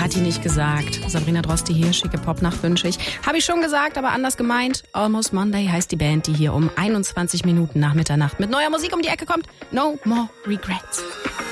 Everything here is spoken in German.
Party nicht gesagt. Sabrina Drosti hier, schicke Popnacht wünsche ich. Habe ich schon gesagt, aber anders gemeint. Almost Monday heißt die Band, die hier um 21 Minuten nach Mitternacht mit neuer Musik um die Ecke kommt. No More Regrets.